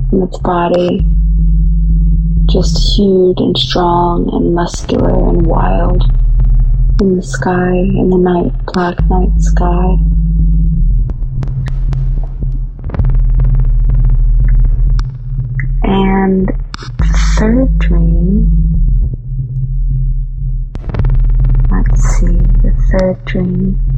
from its body, just huge and strong and muscular and wild in the sky, in the night, black night sky. And the third dream, let's see, the third dream